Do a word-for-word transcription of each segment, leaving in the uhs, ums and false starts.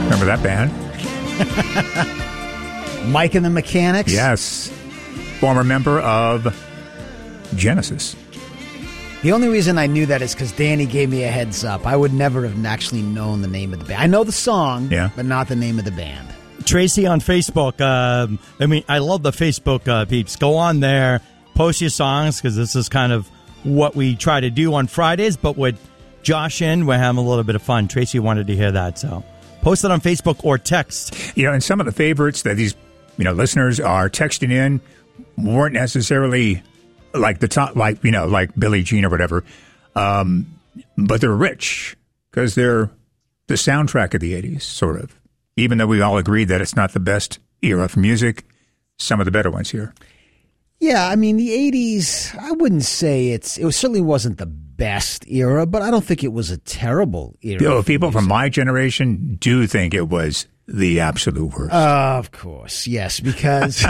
Remember that band? Mike and the Mechanics? Yes. Former member of Genesis. The only reason I knew that is because Danny gave me a heads up. I would never have actually known the name of the band. I know the song, yeah. but not the name of the band. Tracy on Facebook. Um, I mean, I love the Facebook uh, peeps. Go on there, post your songs, because this is kind of what we try to do on Fridays. But with Josh in, we're having a little bit of fun. Tracy wanted to hear that, so post it on Facebook or text. You know, and some of the favorites that these you know listeners are texting in weren't necessarily like the top, like you know, like Billie Jean or whatever, um, but they're rich because they're the soundtrack of the eighties, sort of. Even though we all agree that it's not the best era for music, some of the better ones here. Yeah, I mean, the eighties, I wouldn't say it's, it certainly wasn't the best era, but I don't think it was a terrible era. You know, people from my generation do think it was the absolute worst. Uh, of course, yes, because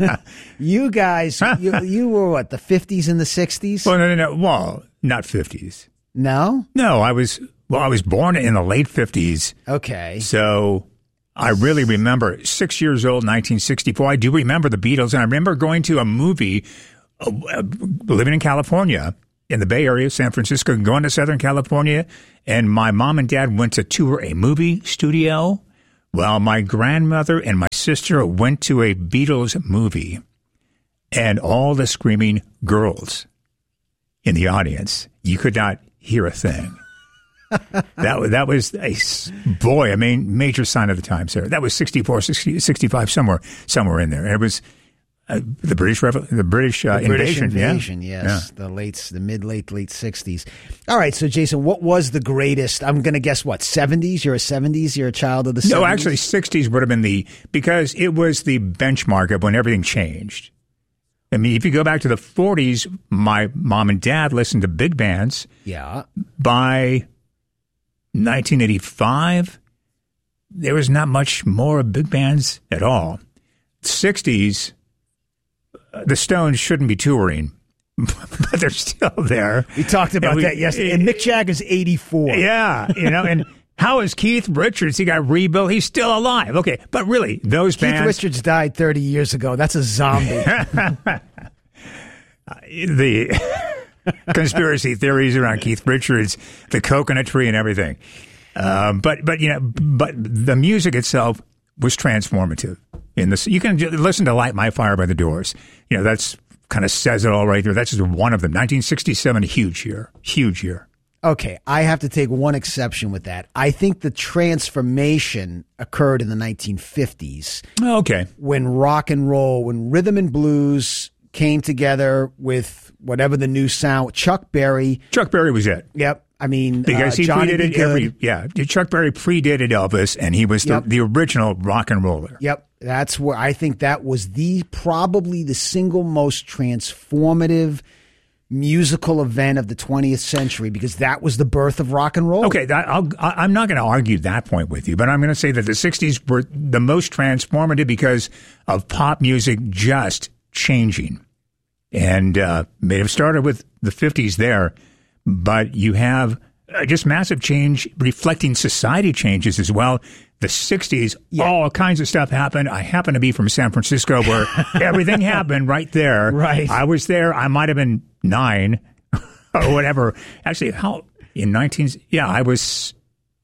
you guys, you, you were what, the fifties and the sixties? Well, no, no, no, well, not fifties. No? No, I was, well, I was born in the late fifties. Okay. So I really remember six years old, nineteen sixty-four. I do remember the Beatles, and I remember going to a movie, uh, living in California, in the Bay Area, San Francisco, going to Southern California, and my mom and dad went to tour a movie studio. Well, my grandmother and my sister went to a Beatles movie, and all the screaming girls in the audience, you could not hear a thing. that, that was a, boy, I mean, major sign of the times there. That was sixty-four, sixty, sixty-five, somewhere somewhere in there. And it was uh, the British Revo- the British, uh, the British invasion. invasion, yeah. yes. Yeah. The late, the mid, late, late sixties. All right, so Jason, what was the greatest? I'm going to guess what, seventies? You're a seventies? You're a child of the seventies? No, actually, sixties would have been the, because it was the benchmark of when everything changed. I mean, if you go back to the forties, my mom and dad listened to big bands. Yeah. By nineteen eighty-five, there was not much more of big bands at all. sixties, the Stones shouldn't be touring, but they're still there. We talked about we, that yesterday. And Mick Jagger's eighty-four. Yeah, you know, and how is Keith Richards? He got rebuilt. He's still alive. Okay, but really, those Keith bands... Keith Richards died thirty years ago. That's a zombie. the conspiracy theories around Keith Richards, the coconut tree and everything. Um, but, but, you know, but the music itself was transformative. In this, you can listen to Light My Fire by the Doors. You know, that's kind of says it all right there. That's just one of them. nineteen sixty-seven, a huge year. Huge year. Okay, I have to take one exception with that. I think the transformation occurred in the nineteen fifties. Okay. When rock and roll, when rhythm and blues came together with whatever the new sound, Chuck Berry. Chuck Berry was it. Yep. I mean, because uh, he Johnny predated every, yeah, Chuck Berry predated Elvis, and he was the, Yep. the original rock and roller. Yep. That's where I think that was the probably the single most transformative musical event of the twentieth century, because that was the birth of rock and roll. Okay, that, I'll, I'm not going to argue that point with you, but I'm going to say that the sixties were the most transformative because of pop music just changing. And uh, may have started with the fifties there, but you have uh, just massive change reflecting society changes as well. The sixties, yeah. All kinds of stuff happened. I happen to be from San Francisco where everything happened right there. Right. I was there. I might have been nine or whatever. Actually, how in nineteen? Yeah, I was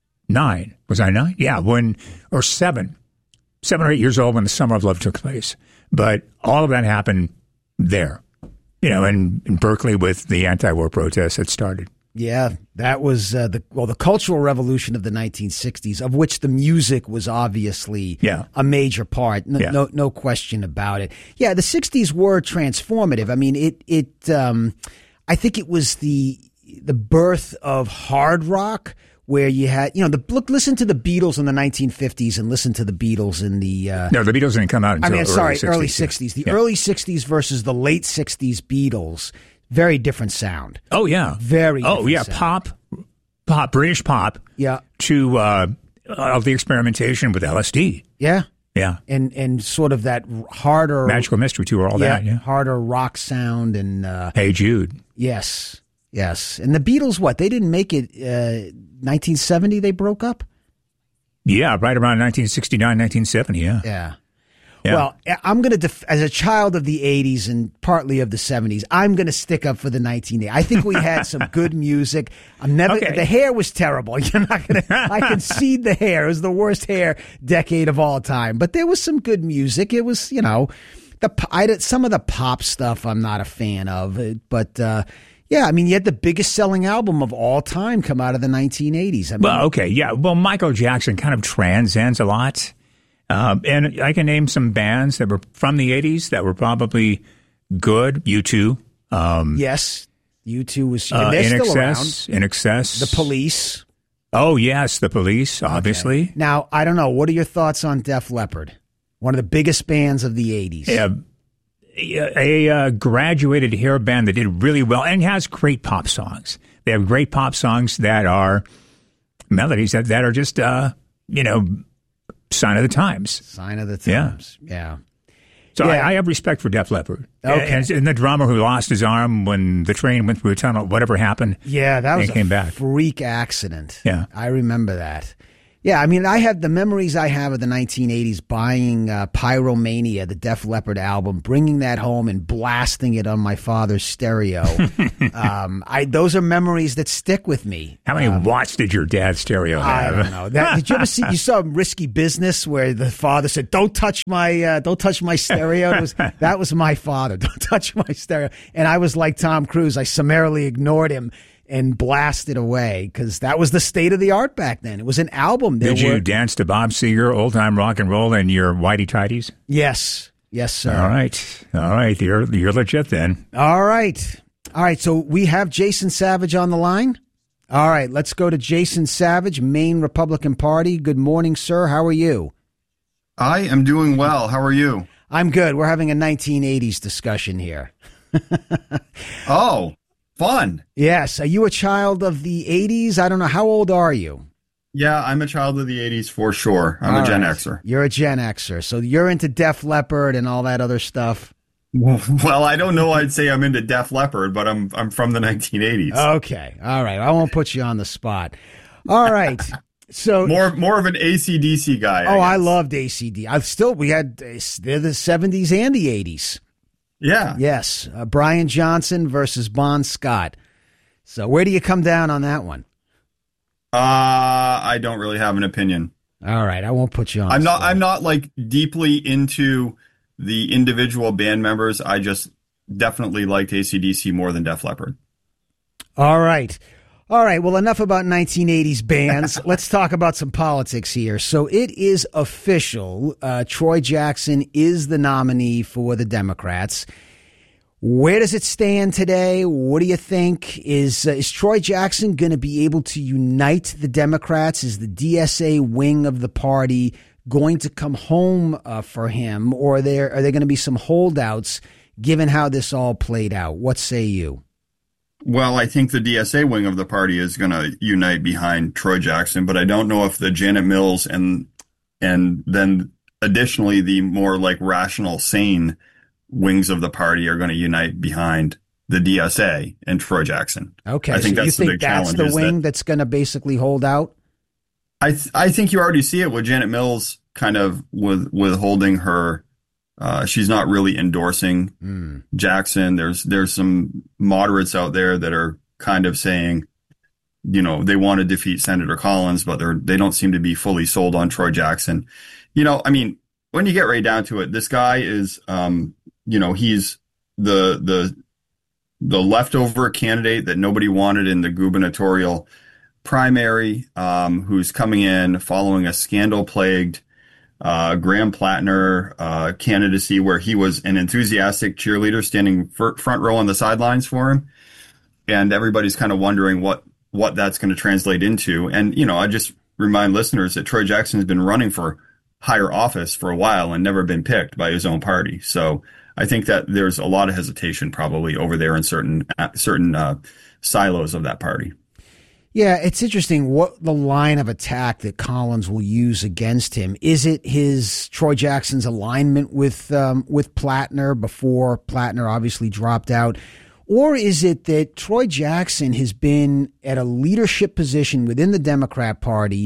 nine. Was I nine? Yeah, when or seven, seven or eight years old when the Summer of Love took place. But all of that happened there, you know, in, in Berkeley with the anti-war protests that started. Yeah, that was uh, the well the cultural revolution of the nineteen sixties, of which the music was obviously yeah. a major part. No, yeah. no, no question about it. Yeah, the sixties were transformative. I mean, it it um, I think it was the the birth of hard rock, where you had, you know, the look, listen to the Beatles in the nineteen fifties and listen to the Beatles in the... Uh, no, the Beatles didn't come out until I mean, early sorry, sixties. early sixties. The yeah. early sixties versus the late sixties Beatles, very different sound. Oh, yeah. Very Oh, yeah, sound. pop, pop, British pop. Yeah. To uh, of the experimentation with L S D. Yeah. Yeah. And and sort of that harder... Magical Mystery Tour, all yeah, that, yeah. harder rock sound and... Uh, Hey Jude. Yes. Yes. And the Beatles, what? They didn't make it... Uh, nineteen seventy they broke up? Yeah, right around nineteen sixty-nine, nineteen seventy, yeah. Yeah. Yeah. Well, I'm going to, def- as a child of the eighties and partly of the seventies, I'm going to stick up for the nineteen eighties. I think we had some good music. I'm never, Okay. the hair was terrible. You're not going to, I concede the hair. It was the worst hair decade of all time. But there was some good music. It was, you know, the p- I did, some of the pop stuff I'm not a fan of. But, uh, yeah, I mean, you had the biggest selling album of all time come out of the nineteen eighties. I mean, Well, okay, yeah. Well, Michael Jackson kind of transcends a lot. Um, and I can name some bands that were from the eighties that were probably good. U two. Um, yes, U two was, uh, they're In still Excess. around. In Excess. The Police. Oh, yes, The Police, obviously. Okay. Now, I don't know. What are your thoughts on Def Leppard? One of the biggest bands of the eighties. Yeah. A, a uh, graduated hair band that did really well and has great pop songs. They have great pop songs that are melodies that, that are just, uh, you know, sign of the times. Sign of the Yeah. times. Yeah. So Yeah. I, I have respect for Def Leppard. Okay. And, and the drummer who lost his arm when the train went through a tunnel, whatever happened. Yeah, that and was a came back. freak accident. Yeah. I remember that. Yeah, I mean, I have the memories I have of the nineteen eighties buying uh, Pyromania, the Def Leppard album, bringing that home and blasting it on my father's stereo. um, I those are memories that stick with me. How many watts did your dad's stereo I have? don't know. That, did you ever see? You saw Risky Business where the father said, "Don't touch my, uh, don't touch my stereo." It was, that was my father. Don't touch my stereo. And I was like Tom Cruise. I summarily ignored him and blasted away because that was the state of the art back then. It was an album. There Did were, you dance to Bob Seger, old time rock and roll, in your whitey tighties? Yes, yes, sir. All right, all right. You're you're legit then. All right, all right. So we have Jason Savage on the line. All right, let's go to Jason Savage, Maine Republican Party. Good morning, sir. How are you? I am doing well. How are you? I'm good. We're having a nineteen eighties discussion here. Oh, fun. Yes. Are you a child of the eighties? I don't know. How old are you? Yeah, I'm a child of the eighties for sure. I'm All a Gen right. Xer. You're a Gen Xer. So you're into Def Leppard and all that other stuff. Well, I don't know. I'd say I'm into Def Leppard, but I'm I'm from the nineteen eighties. Okay. All right. I won't put you on the spot. All right. So More more of an A C D C guy. Oh, I guess. loved A C D. I still we had uh, they're the seventies and the eighties. Yeah. Yes, uh, Brian Johnson versus Bon Scott. So where do you come down on that one? Uh, I don't really have an opinion. All right, I won't put you on. I'm the not spot. I'm not like deeply into the individual band members. I just definitely liked A C D C more than Def Leppard. All right. All right. Well, enough about nineteen eighties bands. Let's talk about some politics here. So it is official. Uh, Troy Jackson is the nominee for the Democrats. Where does it stand today? What do you think? Is uh, is Troy Jackson going to be able to unite the Democrats? Is the D S A wing of the party going to come home uh, for him? Or are there, are there going to be some holdouts given how this all played out? What say you? Well, I think the D S A wing of the party is going to unite behind Troy Jackson, but I don't know if the Janet Mills and and then additionally the more like rational, sane wings of the party are going to unite behind the D S A and Troy Jackson. Okay, I think so that's you the think big that's challenge. the is wing that that's going to basically hold out? I th- I think you already see it with Janet Mills kind of with withholding her. Uh, she's not really endorsing Mm. Jackson. There's there's some moderates out there that are kind of saying, you know, they want to defeat Senator Collins, but they're they don't seem to be fully sold on Troy Jackson. You know, I mean, when you get right down to it, this guy is, um, you know, he's the the the leftover candidate that nobody wanted in the gubernatorial primary, um, who's coming in following a scandal-plagued uh, Graham Plattner uh, candidacy where he was an enthusiastic cheerleader standing fir- front row on the sidelines for him. And everybody's kind of wondering what, what that's going to translate into. And, you know, I just remind listeners that Troy Jackson has been running for higher office for a while and never been picked by his own party. So I think that there's a lot of hesitation probably over there in certain, uh, certain uh, silos of that party. Yeah, it's interesting what the line of attack that Collins will use against him. Is it his Troy Jackson's alignment with um, with Plattner before Plattner obviously dropped out? Or is it that Troy Jackson has been at a leadership position within the Democrat Party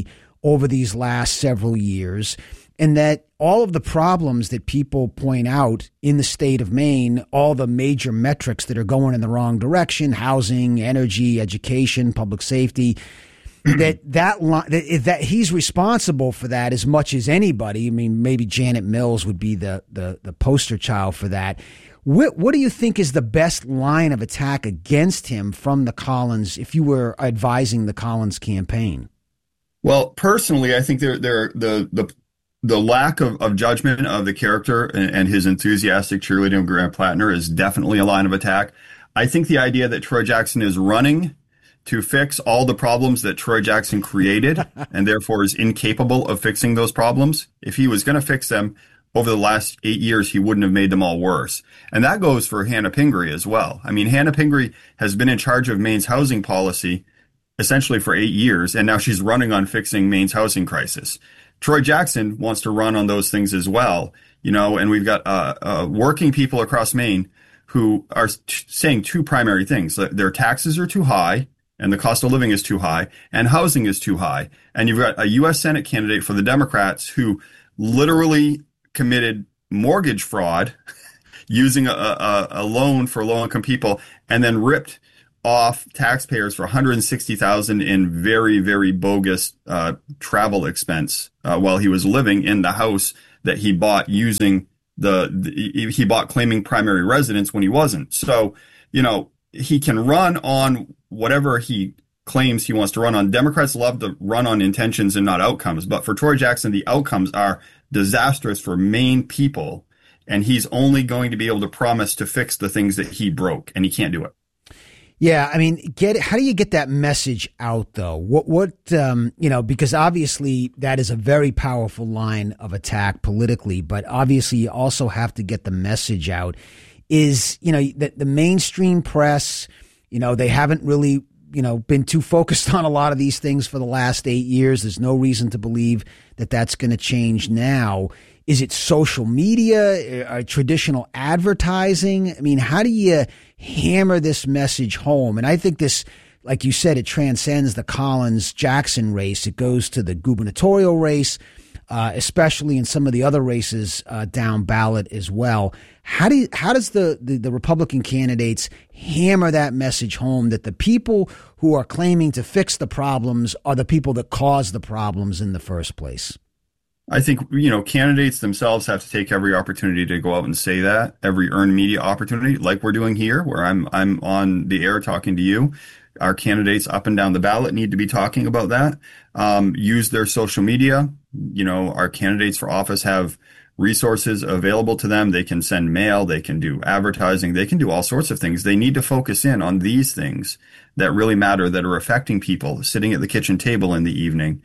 over these last several years, and that all of the problems that people point out in the state of Maine, all the major metrics that are going in the wrong direction, housing, energy, education, public safety, that that, that that he's responsible for that as much as anybody. I mean, maybe Janet Mills would be the the, the poster child for that. What, what do you think is the best line of attack against him from the Collins, if you were advising the Collins campaign? Well, personally, I think there there the the the lack of, of judgment of the character and, and his enthusiastic cheerleading of Grant Plattner is definitely a line of attack. I think the idea that Troy Jackson is running to fix all the problems that Troy Jackson created and therefore is incapable of fixing those problems. If he was going to fix them over the last eight years, he wouldn't have made them all worse. And that goes for Hannah Pingree as well. I mean, Hannah Pingree has been in charge of Maine's housing policy essentially for eight years, and now she's running on fixing Maine's housing crisis. Troy Jackson wants to run on those things as well, you know, and we've got uh, uh, working people across Maine who are t- saying two primary things. Their taxes are too high, and the cost of living is too high, and housing is too high. And you've got a U S Senate candidate for the Democrats who literally committed mortgage fraud using a, a, a loan for low-income people and then ripped off taxpayers for one hundred sixty thousand dollars in very, very bogus uh, travel expense uh, while he was living in the house that he bought using the, the he bought claiming primary residence when he wasn't. So, you know, he can run on whatever he claims he wants to run on. Democrats love to run on intentions and not outcomes. But for Troy Jackson, the outcomes are disastrous for Maine people. And he's only going to be able to promise to fix the things that he broke, and he can't do it. Yeah, I mean, get how do you get that message out, though? What, what, um, you know, because obviously that is a very powerful line of attack politically, but obviously you also have to get the message out. Is, you know, the, the mainstream press, you know, they haven't really, you know, been too focused on a lot of these things for the last eight years. There's no reason to believe that that's going to change now. Is it social media, uh, traditional advertising? I mean, how do you hammer this message home? And I think this, like you said, it transcends the Collins-Jackson race. It goes to the gubernatorial race, uh, especially in some of the other races uh, down ballot as well. How do you, how does the, the, the Republican candidates hammer that message home that the people who are claiming to fix the problems are the people that caused the problems in the first place? I think, you know, candidates themselves have to take every opportunity to go out and say that, every earned media opportunity, like we're doing here, where I'm I'm on the air talking to you. Our candidates up and down the ballot need to be talking about that. Um, use their social media. You know, our candidates for office have resources available to them. They can send mail. They can do advertising. They can do all sorts of things. They need to focus in on these things that really matter, that are affecting people sitting at the kitchen table in the evening,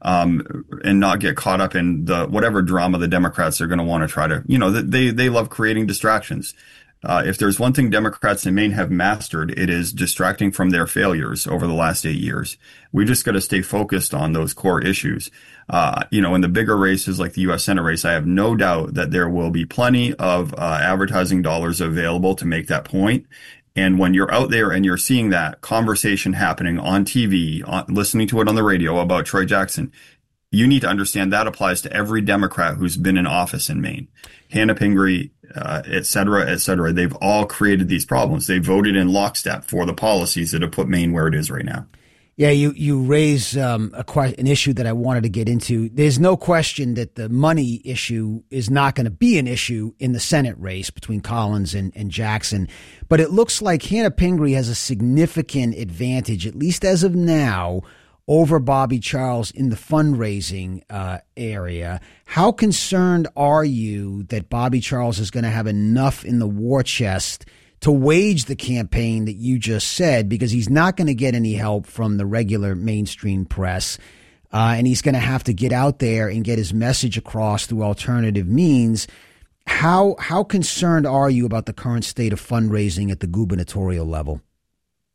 um, and not get caught up in the whatever drama the Democrats are going to want to try to, you know, they, they love creating distractions. Uh, if there's one thing Democrats in Maine have mastered, it is distracting from their failures over the last eight years. We just got to stay focused on those core issues. Uh, you know, in the bigger races like the U S Senate race, I have no doubt that there will be plenty of uh, advertising dollars available to make that point. And when you're out there and you're seeing that conversation happening on T V, on, listening to it on the radio about Troy Jackson, you need to understand that applies to every Democrat who's been in office in Maine. Hannah Pingree, uh, et cetera, et cetera. They've all created these problems. They voted in lockstep for the policies that have put Maine where it is right now. Yeah, you you raise um, a que- an issue that I wanted to get into. There's no question that the money issue is not going to be an issue in the Senate race between Collins and, and Jackson. But it looks like Hannah Pingree has a significant advantage, at least as of now, over Bobby Charles in the fundraising uh, area. How concerned are you that Bobby Charles is going to have enough in the war chest to wage the campaign that you just said, because he's not going to get any help from the regular mainstream press, uh, and he's going to have to get out there and get his message across through alternative means. How how concerned are you about the current state of fundraising at the gubernatorial level?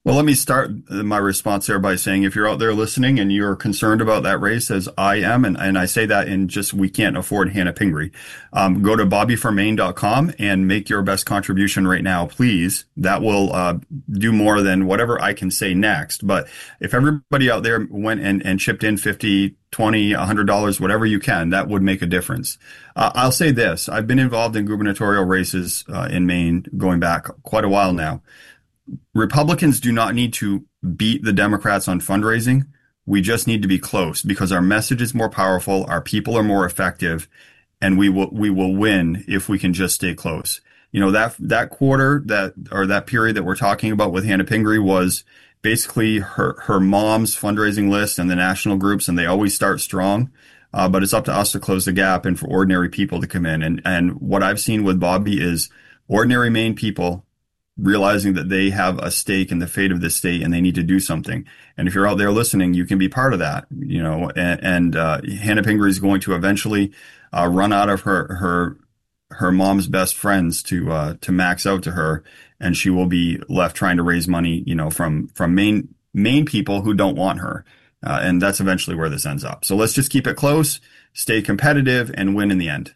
Well, let me start my response there by saying if you're out there listening and you're concerned about that race, as I am, and, and I say that in just we can't afford Hannah Pingree, um, go to bobby for maine dot com and make your best contribution right now, please. That will uh, do more than whatever I can say next. But if everybody out there went and, and chipped in fifty, twenty, one hundred dollars, whatever you can, that would make a difference. Uh, I'll say this. I've been involved in gubernatorial races uh, in Maine going back quite a while now. Republicans do not need to beat the Democrats on fundraising. We just need to be close because our message is more powerful, our people are more effective, and we will we will win if we can just stay close. You know, that that quarter that or that period that we're talking about with Hannah Pingree was basically her her mom's fundraising list and the national groups, and they always start strong. Uh, but it's up to us to close the gap and for ordinary people to come in. And and what I've seen with Bobby is ordinary Maine people realizing that they have a stake in the fate of this state and they need to do something. And if you're out there listening, you can be part of that, you know, and, and uh, Hannah Pingree is going to eventually uh, run out of her, her, her mom's best friends to, uh, to max out to her. And she will be left trying to raise money, you know, from, from Maine, Maine people who don't want her. Uh, and that's eventually where this ends up. So let's just keep it close, stay competitive, and win in the end.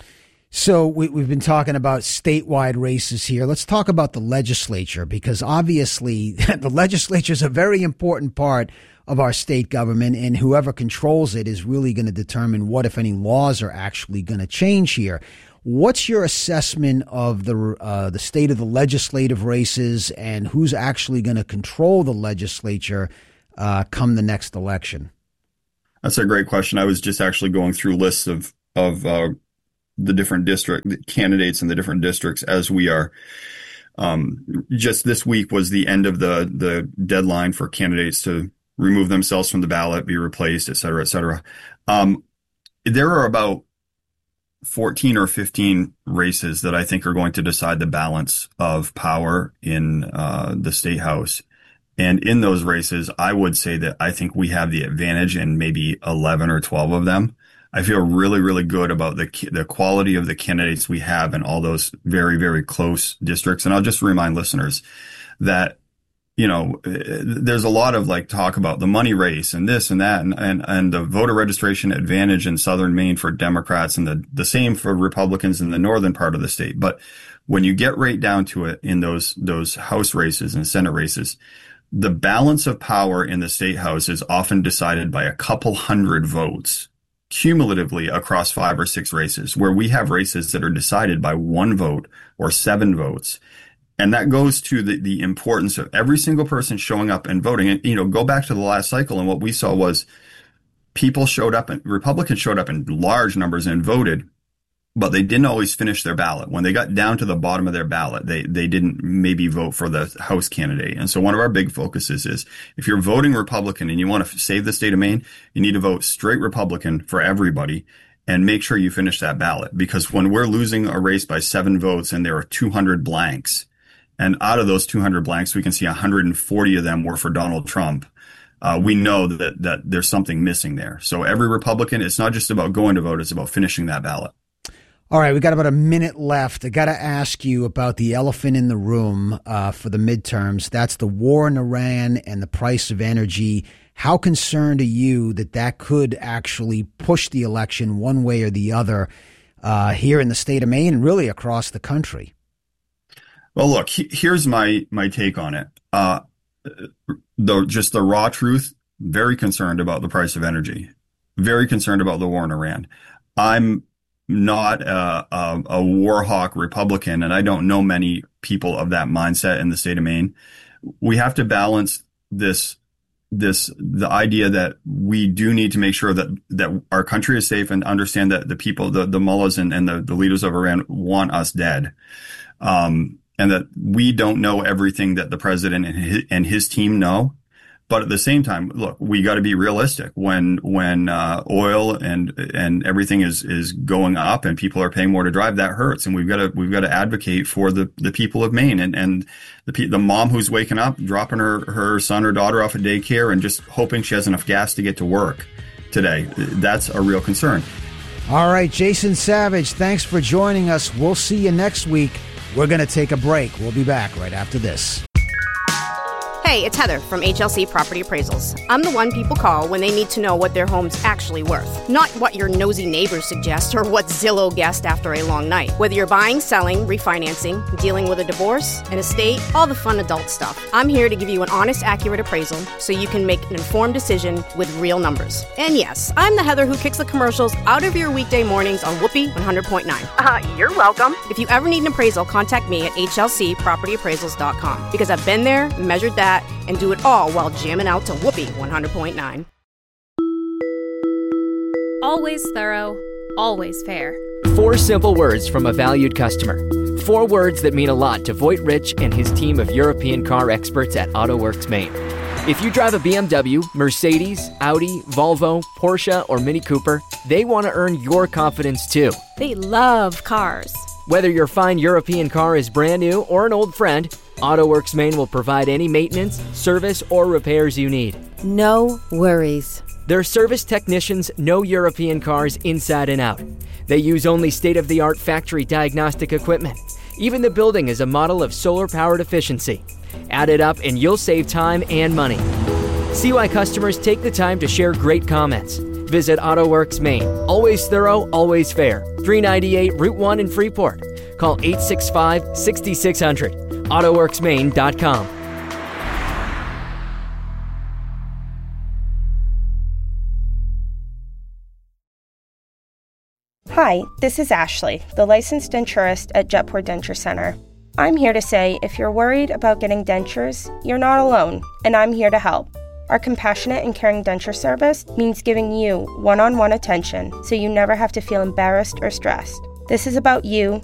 So we, we've been talking about statewide races here. Let's talk about the legislature, because obviously the legislature is a very important part of our state government, and whoever controls it is really going to determine what, if any, laws are actually going to change here. What's your assessment of the uh, the state of the legislative races and who's actually going to control the legislature uh, come the next election? That's a great question. I was just actually going through lists of of uh, the different district candidates in the different districts as we are. Um, just this week was the end of the, the deadline for candidates to remove themselves from the ballot, be replaced, et cetera, et cetera. Um, there are about fourteen or fifteen races that I think are going to decide the balance of power in uh, the state house. And in those races, I would say that I think we have the advantage in maybe eleven or twelve of them. I feel really, really good about the the quality of the candidates we have in all those very, very close districts. And I'll just remind listeners that, you know, there's a lot of like talk about the money race and this and that and, and, and the voter registration advantage in southern Maine for Democrats and the, the same for Republicans in the northern part of the state. But when you get right down to it in those, those House races and Senate races, the balance of power in the state house is often decided by a couple hundred votes cumulatively across five or six races, where we have races that are decided by one vote or seven votes. And that goes to the, the importance of every single person showing up and voting. And, you know, go back to the last cycle, and what we saw was people showed up and Republicans showed up in large numbers and voted, but they didn't always finish their ballot. When they got down to the bottom of their ballot, they, they didn't maybe vote for the House candidate. And so one of our big focuses is if you're voting Republican and you want to save the state of Maine, you need to vote straight Republican for everybody and make sure you finish that ballot. Because when we're losing a race by seven votes and there are two hundred blanks, and out of those two hundred blanks, we can see one hundred forty of them were for Donald Trump. Uh, we know that, that there's something missing there. So every Republican, it's not just about going to vote, it's about finishing that ballot. All right, we got about a minute left. I got to ask you about the elephant in the room uh, for the midterms. That's the war in Iran and the price of energy. How concerned are you that that could actually push the election one way or the other uh, here in the state of Maine and really across the country? Well, look, he, here's my my take on it. Uh, the just the raw truth. Very concerned about the price of energy. Very concerned about the war in Iran. I'm not a, a, a war hawk Republican, and I don't know many people of that mindset in the state of Maine. We have to balance this, this, the idea that we do need to make sure that, that our country is safe and understand that the people, the, the mullahs and, and the, the leaders of Iran want us dead. Um, and that we don't know everything that the president and his, and his team know. But at the same time, look, we got to be realistic. When when uh, oil and and everything is is going up and people are paying more to drive, that hurts. And we've got to we've got to advocate for the, the people of Maine and and the the mom who's waking up, dropping her her son or daughter off at daycare, and just hoping she has enough gas to get to work today. That's a real concern. All right, Jason Savage, thanks for joining us. We'll see you next week. We're going to take a break. We'll be back right after this. Hey, it's Heather from H L C Property Appraisals. I'm the one people call when they need to know what their home's actually worth, not what your nosy neighbors suggest or what Zillow guessed after a long night. Whether you're buying, selling, refinancing, dealing with a divorce, an estate, all the fun adult stuff, I'm here to give you an honest, accurate appraisal so you can make an informed decision with real numbers. And yes, I'm the Heather who kicks the commercials out of your weekday mornings on Whoopee one hundred point nine. Uh, you're welcome. If you ever need an appraisal, contact me at H L C property appraisals dot com because I've been there, measured that, and do it all while jamming out to Whoopee one hundred point nine. Always thorough, always fair. Four simple words from a valued customer. Four words that mean a lot to Voight Rich and his team of European car experts at AutoWorks Maine. If you drive a B M W, Mercedes, Audi, Volvo, Porsche, or Mini Cooper, they want to earn your confidence too. They love cars. Whether your fine European car is brand new or an old friend, AutoWorks Maine will provide any maintenance, service, or repairs you need. No worries. Their service technicians know European cars inside and out. They use only state-of-the-art factory diagnostic equipment. Even the building is a model of solar-powered efficiency. Add it up and you'll save time and money. See why customers take the time to share great comments. Visit AutoWorks Maine. Always thorough, always fair. three ninety-eight Route one in Freeport. Call eight six five, six six zero zero. auto works maine dot com. Hi, this is Ashley, the licensed denturist at Jetport Denture Center. I'm here to say if you're worried about getting dentures, you're not alone, and I'm here to help. Our compassionate and caring denture service means giving you one-on-one attention so you never have to feel embarrassed or stressed. This is about you